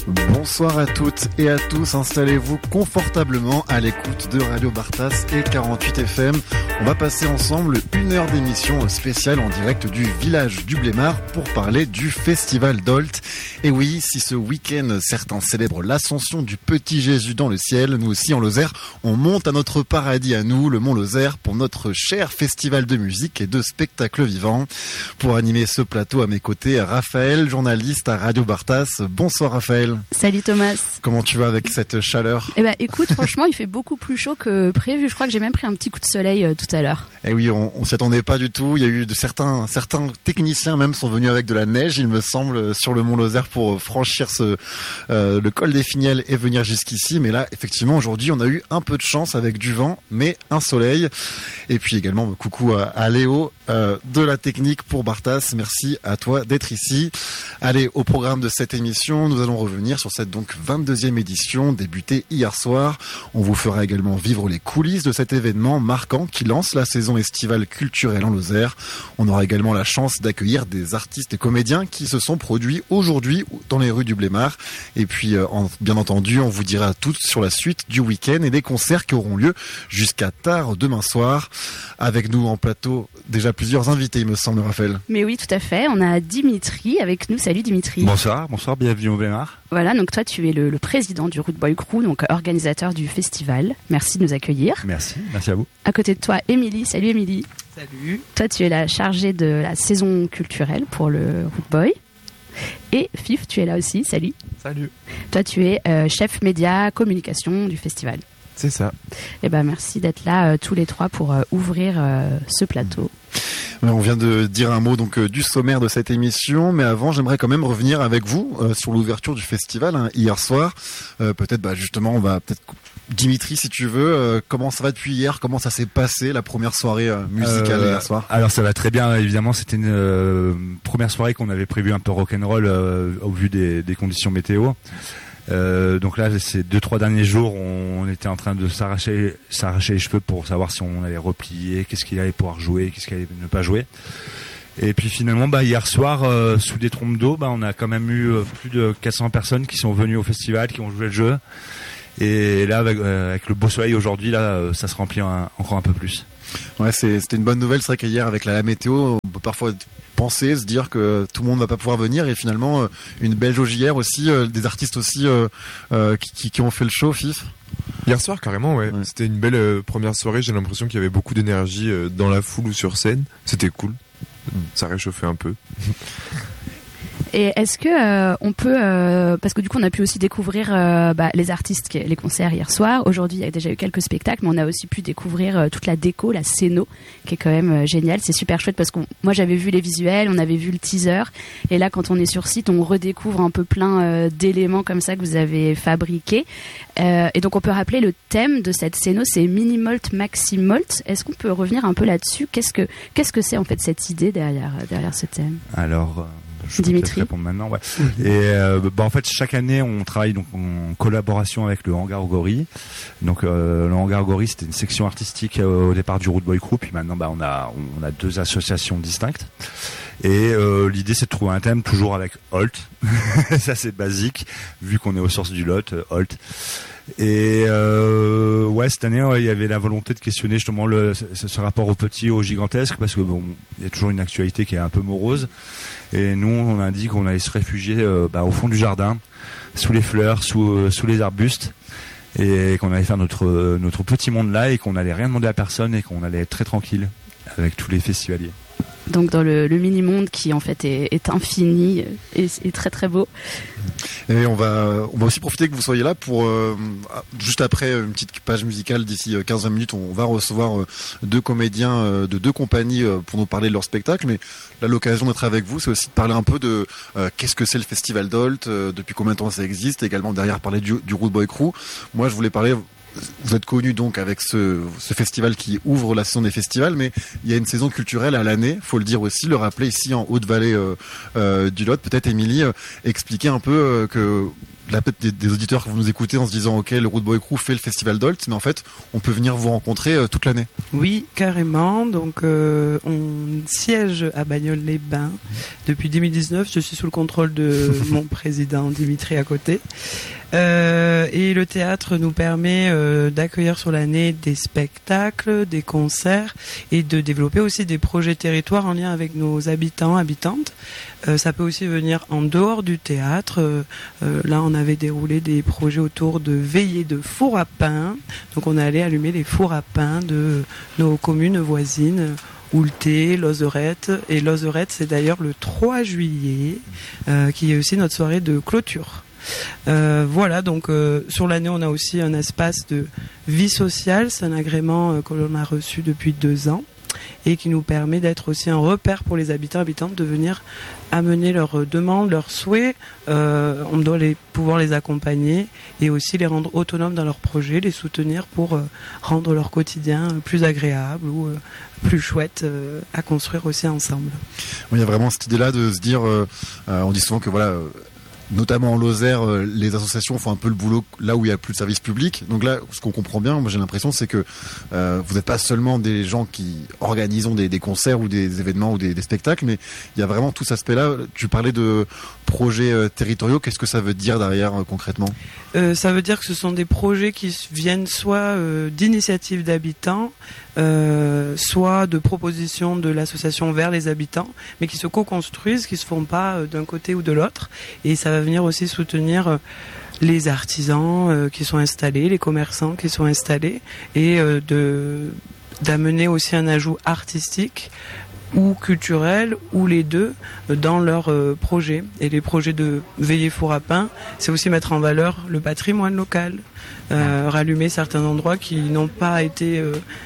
Bonsoir à toutes et à tous, installez-vous confortablement à l'écoute de Radio Bartas et 48 FM. On va passer ensemble une heure d'émission spéciale en direct du village du Blémard pour parler du Festival d'Olt. Et oui, si ce week-end certains célèbrent l'ascension du petit Jésus dans le ciel, nous aussi en Lozère, on monte à notre paradis à nous, le Mont Lozère, pour notre cher festival de musique et de spectacles vivants. Pour animer ce plateau à mes côtés, Raphaël, journaliste à Radio Bartas. Bonsoir Raphaël. Salut Thomas. Comment tu vas avec cette chaleur ? Eh ben écoute, franchement, il fait beaucoup plus chaud que prévu. Je crois que j'ai même pris un petit coup de soleil tout à l'heure. Eh oui, on s'y attendait pas du tout. Il y a eu certains techniciens même sont venus avec de la neige, il me semble, sur le Mont Lozère pour franchir le col des Finiels et venir jusqu'ici. Mais là, effectivement, aujourd'hui, on a eu un peu de chance avec du vent, mais un soleil. Et puis également, coucou à Léo de la technique pour Bartas. Merci à toi d'être ici. Allez, au programme de cette émission, nous allons revenir sur cette donc 22e édition débutée hier soir. On vous fera également vivre les coulisses de cet événement marquant qui lance la saison estivale culturelle en Lozère. On aura également la chance d'accueillir des artistes et comédiens qui se sont produits aujourd'hui dans les rues du Blémard. Et puis, bien entendu, on vous dira tout sur la suite du week-end et des concerts qui auront lieu jusqu'à tard demain soir. Avec nous en plateau, déjà plusieurs invités, il me semble, Raphaël. Mais oui, tout à fait. On a Dimitri avec nous. Salut Dimitri. Bonsoir, bienvenue au Blémard. Voilà, donc toi tu es le président du Root Boy Crew, donc organisateur du festival. Merci de nous accueillir. Merci à vous. À côté de toi, Émilie. Salut Émilie. Salut. Toi tu es la chargée de la saison culturelle pour le Root Boy. Et Fif, tu es là aussi. Salut. Salut. Toi tu es chef média communication du festival. C'est ça. Eh ben merci d'être là tous les trois pour ouvrir ce plateau. On vient de dire un mot donc du sommaire de cette émission, mais avant j'aimerais quand même revenir avec vous sur l'ouverture du festival hier soir. Peut-être justement on va Dimitri, si tu veux, comment ça va depuis hier ? Comment ça s'est passé la première soirée musicale hier soir ? Alors ça va très bien, évidemment. C'était une première soirée qu'on avait prévu un peu rock'n'roll au vu des conditions météo. Donc là, ces 2-3 derniers jours, on était en train de s'arracher les cheveux pour savoir si on allait replier, qu'est-ce qu'il allait pouvoir jouer, qu'est-ce qu'il allait ne pas jouer. Et puis finalement, hier soir, sous des trompes d'eau, on a quand même eu plus de 400 personnes qui sont venues au festival, qui ont joué le jeu. Et là, avec le beau soleil aujourd'hui, là, ça se remplit encore un peu plus. Ouais, c'était une bonne nouvelle. C'est vrai qu'hier, avec la météo, on peut parfois penser, se dire que tout le monde va pas pouvoir venir, et finalement une belle jauge hier aussi, des artistes aussi qui ont fait le show. Fif. Hier soir carrément, ouais. C'était une belle première soirée. J'ai l'impression qu'il y avait beaucoup d'énergie dans la foule ou sur scène. C'était cool, ça réchauffait un peu. Et est-ce que on peut, parce que du coup on a pu aussi découvrir les artistes, les concerts hier soir. Aujourd'hui il y a déjà eu quelques spectacles, mais on a aussi pu découvrir toute la déco, la scéno, qui est quand même géniale. C'est super chouette parce que moi j'avais vu les visuels, on avait vu le teaser, et là quand on est sur site on redécouvre un peu plein d'éléments comme ça que vous avez fabriqués. Et donc on peut rappeler le thème de cette scéno, c'est Mini Malt Maxi Malt. Est-ce qu'on peut revenir un peu là-dessus ? Qu'est-ce que c'est en fait cette idée derrière ce thème ? Alors je Dimitri. peux répondre maintenant, ouais. Et en fait chaque année on travaille donc en collaboration avec le Hangar Gori. Donc le Hangar Gori, c'était une section artistique au départ du Root Boy Crew, puis maintenant on a deux associations distinctes. Et l'idée c'est de trouver un thème toujours avec Olt. Ça c'est basique vu qu'on est aux sources du Lot, Olt. Et cette année il y avait la volonté de questionner justement ce rapport au petit, au gigantesque, parce que il y a toujours une actualité qui est un peu morose. Et nous on a dit qu'on allait se réfugier au fond du jardin, sous les fleurs, sous les arbustes, et qu'on allait faire notre petit monde là, et qu'on allait rien demander à personne, et qu'on allait être très tranquille avec tous les festivaliers. Donc dans le mini-monde qui en fait est infini et très très beau. Et on va aussi profiter que vous soyez là pour, juste après une petite page musicale, d'ici 15-20 minutes, on va recevoir deux comédiens de deux compagnies pour nous parler de leur spectacle. Mais là, l'occasion d'être avec vous, c'est aussi de parler un peu de qu'est-ce que c'est le Festival d'Olt, depuis combien de temps ça existe, et également derrière parler du Root Boy Crew. Moi, je voulais parler... Vous êtes connu donc avec ce festival qui ouvre la saison des festivals, mais il y a une saison culturelle à l'année, faut le dire aussi, le rappeler ici en Haute-Vallée du Lot. Peut-être Émilie, expliquer un peu que là peut-être des auditeurs qui vont nous écouter en se disant ok, le Rude Boy Crew fait le festival d'Olt, mais en fait on peut venir vous rencontrer toute l'année. Oui, carrément. Donc on siège à Bagnoles-les-Bains depuis 2019. Je suis sous le contrôle de mon président Dimitri à côté. Et le théâtre nous permet d'accueillir sur l'année des spectacles, des concerts et de développer aussi des projets territoires en lien avec nos habitants, habitantes. Ça peut aussi venir en dehors du théâtre. Là, on avait déroulé des projets autour de veillées de four à pain. Donc on est allé allumer les fours à pain de nos communes voisines. Oulté, Lozerette. Et Lozerette, c'est d'ailleurs le 3 juillet, qui est aussi notre soirée de clôture. Voilà, donc sur l'année on a aussi un espace de vie sociale, c'est un agrément que l'on a reçu depuis 2 ans et qui nous permet d'être aussi un repère pour les habitants et habitantes de venir amener leurs demandes, leurs souhaits. On doit pouvoir les accompagner et aussi les rendre autonomes dans leurs projets, les soutenir pour rendre leur quotidien plus agréable ou plus chouette à construire aussi ensemble. Il y a vraiment cette idée-là de se dire, on dit souvent que voilà, notamment en Lozère, les associations font un peu le boulot là où il n'y a plus de service public. Donc là, ce qu'on comprend bien, moi j'ai l'impression, c'est que vous n'êtes pas seulement des gens qui organisent des concerts ou des événements ou des spectacles, mais il y a vraiment tout cet aspect-là. Tu parlais de projets territoriaux. Qu'est-ce que ça veut dire derrière concrètement ? Ça veut dire que ce sont des projets qui viennent soit d'initiatives d'habitants, soit de propositions de l'association vers les habitants, mais qui se co-construisent, qui se font pas d'un côté ou de l'autre. Et ça va venir aussi soutenir les artisans qui sont installés, les commerçants qui sont installés, et d'amener aussi un ajout artistique ou culturel, ou les deux, dans leurs projets. Et les projets de veillée four à pain, c'est aussi mettre en valeur le patrimoine local, rallumer certains endroits qui n'ont pas été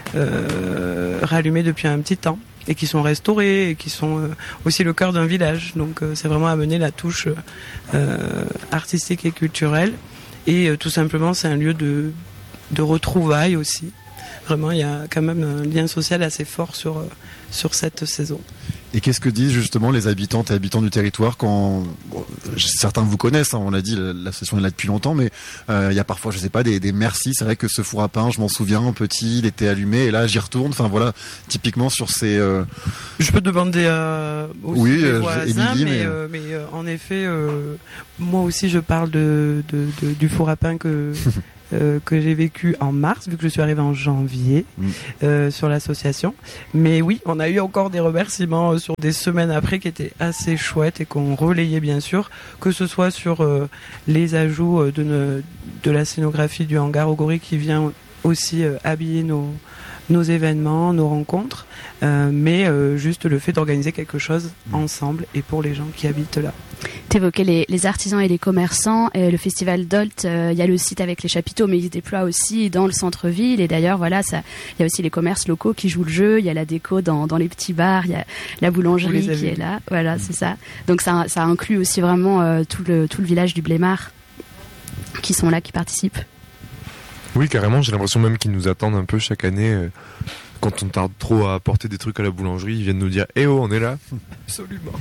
rallumés depuis un petit temps, et qui sont restaurés, et qui sont aussi le cœur d'un village. Donc c'est vraiment amener la touche artistique et culturelle. Et tout simplement, c'est un lieu de retrouvailles aussi. Vraiment, il y a quand même un lien social assez fort sur cette saison. Et qu'est-ce que disent justement les habitantes et habitants du territoire quand certains vous connaissent, on l'a dit, l'association est là depuis longtemps, mais il y a parfois, je sais pas, des merci. C'est vrai que ce four à pain, je m'en souviens, petit, il était allumé et là j'y retourne. Enfin voilà, typiquement sur ces. Je peux demander aussi oui, les voisins, Émilie, mais en effet, moi aussi je parle du four à pain que j'ai vécu en mars, vu que je suis arrivée en janvier sur l'association. Mais oui, on a eu encore des remerciements sur des semaines après qui étaient assez chouettes et qu'on relayait bien sûr, que ce soit sur les ajouts de la scénographie du hangar au Gorille qui vient aussi habiller nos événements, nos rencontres, mais juste le fait d'organiser quelque chose ensemble et pour les gens qui habitent là. T'évoquais les artisans et les commerçants. Et le festival d'Olt, il y a le site avec les chapiteaux, mais il se déploie aussi dans le centre-ville. Et d'ailleurs, voilà, il y a aussi les commerces locaux qui jouent le jeu. Il y a la déco dans les petits bars. Il y a la boulangerie qui est là. Voilà, c'est ça. Donc ça inclut aussi vraiment tout le village du Blémard qui sont là, qui participent. Oui, carrément. J'ai l'impression même qu'ils nous attendent un peu chaque année. Quand on tarde trop à apporter des trucs à la boulangerie, ils viennent nous dire « Eh oh, on est là !» Absolument.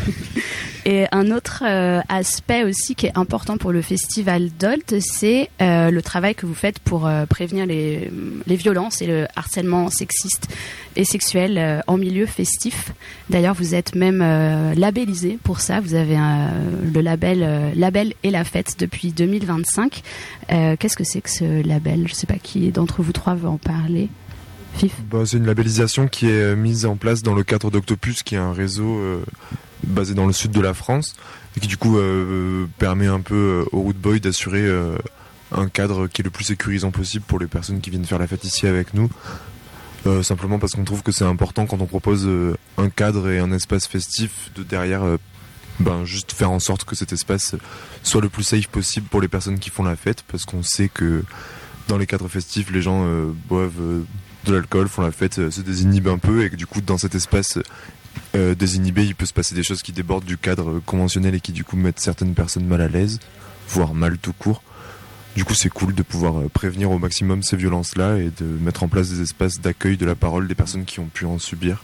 Et un autre aspect aussi qui est important pour le festival d'Olt, c'est le travail que vous faites pour prévenir les violences et le harcèlement sexiste et sexuel en milieu festif. D'ailleurs, vous êtes même labellisé pour ça. Vous avez le label et la fête depuis 2025. Qu'est-ce que c'est que ce label ? Je ne sais pas qui d'entre vous trois veut en parler. C'est une labellisation qui est mise en place dans le cadre d'Octopus, qui est un réseau basé dans le sud de la France et qui du coup permet un peu au Rude Boy d'assurer un cadre qui est le plus sécurisant possible pour les personnes qui viennent faire la fête ici avec nous. Simplement parce qu'on trouve que c'est important quand on propose un cadre et un espace festif de derrière juste faire en sorte que cet espace soit le plus safe possible pour les personnes qui font la fête, parce qu'on sait que dans les cadres festifs les gens boivent de l'alcool, font la fête, se désinhibent un peu, et que du coup dans cet espace désinhibé il peut se passer des choses qui débordent du cadre conventionnel et qui du coup mettent certaines personnes mal à l'aise, voire mal tout court. Du coup c'est cool de pouvoir prévenir au maximum ces violences là et de mettre en place des espaces d'accueil de la parole des personnes qui ont pu en subir.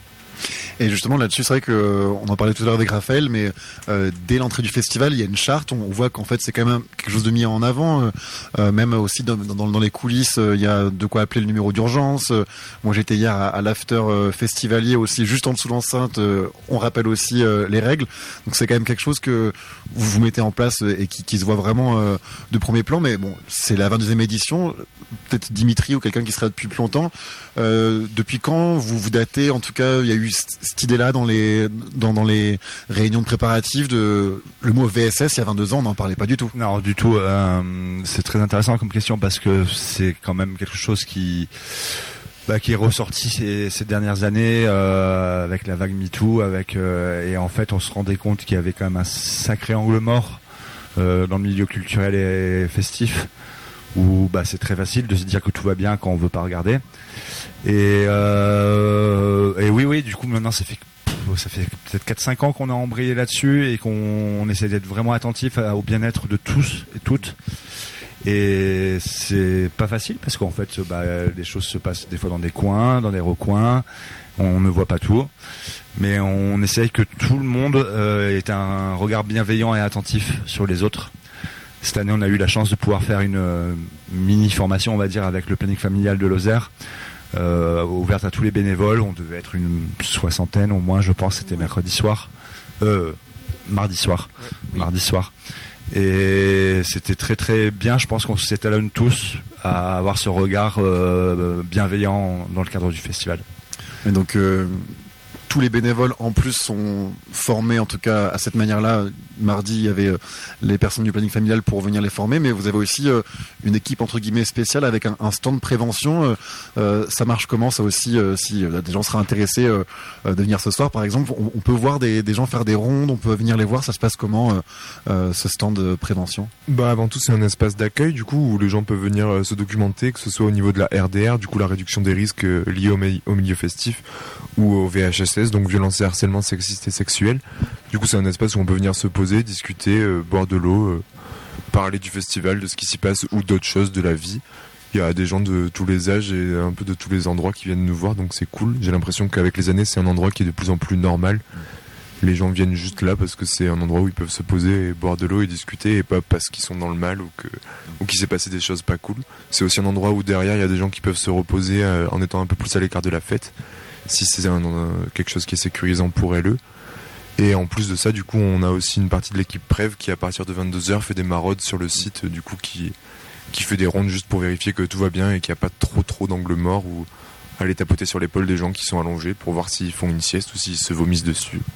Et justement là-dessus, c'est vrai que on en parlait tout à l'heure avec Raphaël, mais dès l'entrée du festival, il y a une charte. On voit qu'en fait c'est quand même quelque chose de mis en avant. Même aussi dans les coulisses, il y a de quoi appeler le numéro d'urgence. Moi j'étais hier à l'after festivalier aussi, juste en dessous de l'enceinte. On rappelle aussi les règles. Donc c'est quand même quelque chose que vous mettez en place et qui se voit vraiment de premier plan. Mais bon, c'est la 22e édition. Peut-être Dimitri ou quelqu'un qui sera depuis plus longtemps. Depuis quand vous datez? En tout cas, il y a eu cette idée-là dans les réunions de préparatifs de le mot VSS il y a 22 ans, on n'en parlait pas du tout. Non, du tout. C'est très intéressant comme question parce que c'est quand même quelque chose qui est ressorti ces dernières années avec la vague MeToo, et en fait on se rendait compte qu'il y avait quand même un sacré angle mort dans le milieu culturel et festif où c'est très facile de se dire que tout va bien quand on veut pas regarder. Et oui, du coup maintenant ça fait peut-être 4-5 ans qu'on a embrayé là-dessus et qu'on essaie d'être vraiment attentif au bien-être de tous et toutes. Et c'est pas facile parce qu'en fait les choses se passent des fois dans des coins, dans des recoins, on ne voit pas tout, mais on essaye que tout le monde ait un regard bienveillant et attentif sur les autres. Cette année on a eu la chance de pouvoir faire une mini formation, on va dire, avec le planning familial de Lozère, ouverte à tous les bénévoles. On devait être une 60aine au moins, je pense. C'était mardi soir. Et c'était très très bien. Je pense qu'on s'étalonne tous à avoir ce regard bienveillant dans le cadre du festival. Et donc tous les bénévoles en plus sont formés en tout cas à cette manière-là. Mardi, il y avait les personnes du planning familial pour venir les former, mais vous avez aussi une équipe entre guillemets spéciale avec un stand de prévention. Ça marche comment ça aussi si des gens seraient intéressés de venir ce soir par exemple, on peut voir des gens faire des rondes, on peut venir les voir, ça se passe comment ce stand de prévention? Avant tout, c'est un espace d'accueil du coup où les gens peuvent venir se documenter, que ce soit au niveau de la RDR, du coup la réduction des risques liés au milieu festif, ou au VHSS, donc violence et harcèlement sexiste et sexuel. Du coup c'est un espace où on peut venir se poser, discuter, boire de l'eau, parler du festival, de ce qui s'y passe ou d'autres choses de la vie. Il y a des gens de tous les âges et un peu de tous les endroits qui viennent nous voir, donc c'est cool. J'ai l'impression qu'avec les années c'est un endroit qui est de plus en plus normal. Les gens viennent juste là parce que c'est un endroit où ils peuvent se poser et boire de l'eau et discuter, et pas parce qu'ils sont dans le mal ou qu'il s'est passé des choses pas cool. C'est aussi un endroit où derrière il y a des gens qui peuvent se reposer en étant un peu plus à l'écart de la fête, si c'est quelque chose qui est sécurisant pour eux. Et en plus de ça, du coup, on a aussi une partie de l'équipe Prév qui, à partir de 22h, fait des maraudes sur le site, du coup, qui fait des rondes juste pour vérifier que tout va bien et qu'il n'y a pas trop d'angles morts, ou aller tapoter sur l'épaule des gens qui sont allongés pour voir s'ils font une sieste ou s'ils se vomissent dessus.